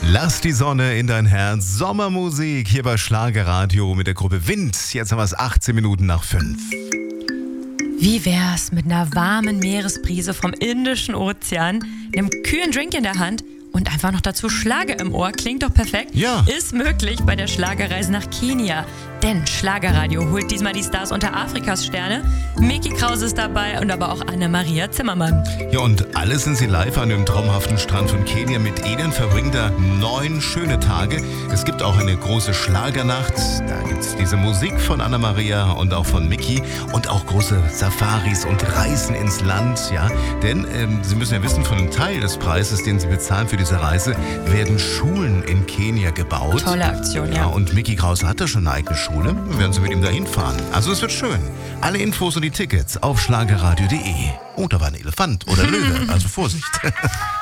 Lass die Sonne in dein Herz. Sommermusik hier bei Schlagerradio mit der Gruppe Wind. Jetzt haben wir es 18 Minuten nach 5. Wie wär's mit einer warmen Meeresbrise vom Indischen Ozean, einem kühlen Drink in der Hand und einfach noch dazu Schlager im Ohr? Klingt doch perfekt. Ja. Ist möglich bei der Schlagerreise nach Kenia. Denn Schlagerradio holt diesmal die Stars unter Afrikas Sterne. Micky Krause ist dabei und aber auch Anne-Maria Zimmermann. Ja, und alle sind sie live an dem traumhaften Strand von Kenia. Mit ihnen verbringt er 9 schöne Tage. Es gibt auch eine große Schlagernacht. Da gibt es diese Musik von Anna-Maria und auch von Micky. Und auch große Safaris und Reisen ins Land. Ja, denn Sie müssen ja wissen, von einem Teil des Preises, den Sie bezahlen für diese Reise, werden Schulen in Kenia gebaut. Tolle Aktion, ja. Und Micky Krause hat da schon eine eigene Schule. Wir werden Sie mit ihm dahin fahren. Also es wird schön. Alle Infos und die Tickets auf schlagerradio.de. Oh, da war ein Elefant oder Löwe. Also Vorsicht.